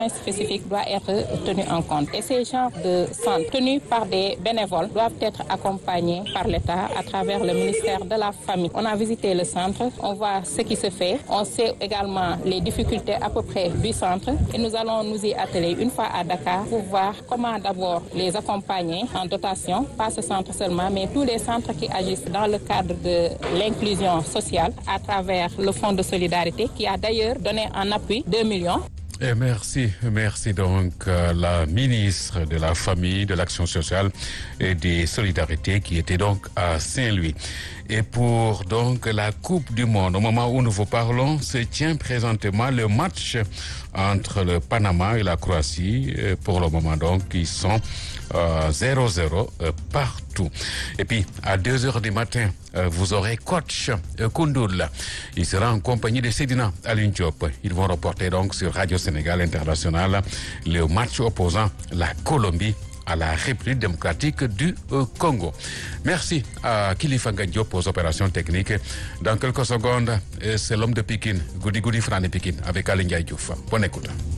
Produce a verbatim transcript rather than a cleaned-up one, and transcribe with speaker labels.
Speaker 1: spécifique doit être tenu en compte. Et ces genres de centres tenus par des bénévoles doivent être accompagnés par l'État à travers le ministère de la Famille. On a visité le centre, on voit ce qui se fait, on sait également les difficultés à peu près du centre et nous allons nous y atteler une fois à Dakar pour voir comment d'abord les accompagner en dotation, pas ce centre seulement, mais tous les centres qui agissent dans le cadre de l'inclusion sociale à travers le Fonds de solidarité qui a d'ailleurs donné en appui deux millions.
Speaker 2: Et merci, merci donc à la ministre de la Famille, de l'Action sociale et des Solidarités qui était donc à Saint-Louis. Et pour donc la Coupe du Monde, au moment où nous vous parlons, se tient présentement le match entre le Panama et la Croatie. Et pour le moment donc, ils sont euh, zéro zéro euh, partout. Et puis à deux heures du matin, euh, vous aurez coach euh, Koundoul. Il sera en compagnie de Sedina Alioune Diop. Ils vont reporter donc sur Radio Sénégal International le match opposant la Colombie à la République démocratique du euh, Congo. Merci à Kilifanga Diop aux opérations techniques. Dans quelques secondes, c'est l'homme de Pikine, Goudi Goudi Frane Pikine, avec Alinga Diouf. Bonne écoute.